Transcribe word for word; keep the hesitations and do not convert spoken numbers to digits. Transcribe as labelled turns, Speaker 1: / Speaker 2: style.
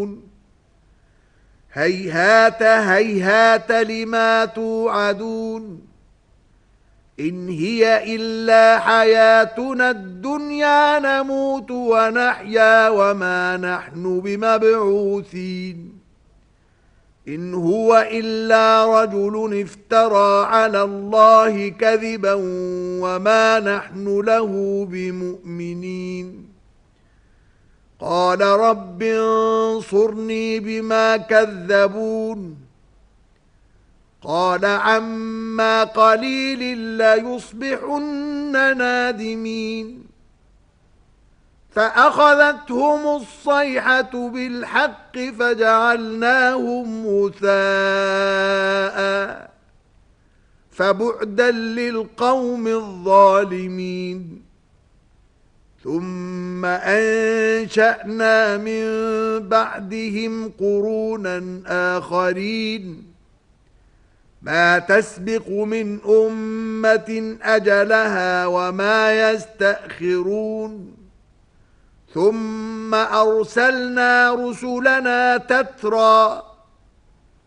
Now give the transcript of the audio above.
Speaker 1: تُوعَدُونَ هيهات هيهات لما توعدون إن هي إلا حياتنا الدنيا نموت ونحيا وما نحن بمبعوثين إن هو إلا رجل افترى على الله كذبا وما نحن له بمؤمنين قال رب انصرني بما كذبون قال عما قليل ليصبحن نادمين فأخذتهم الصيحة بالحق فجعلناهم غثاء فبعدا للقوم الظالمين ثم أنشأنا من بعدهم قرونا آخرين ما تسبق من أمة أجلها وما يستأخرون ثم أرسلنا رسلنا تترى